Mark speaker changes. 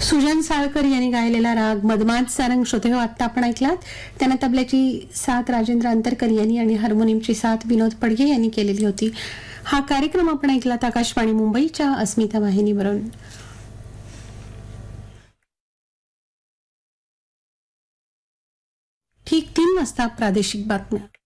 Speaker 1: सुजन साळकर यांनी गायलेला राग मधमात सारंग श्रोते हो आत्ता आपण ऐकलात. त्यांना तबल्याची साथ राजेंद्र अंतरकर यांनी आणि हार्मोनियमची साथ विनोद पडगे यांनी केलेली होती. हा कार्यक्रम आपण ऐकलात आकाशवाणी मुंबईच्या अस्मिता वाहिनीवरून. ठीक 3 वाजता प्रादेशिक बातम्या.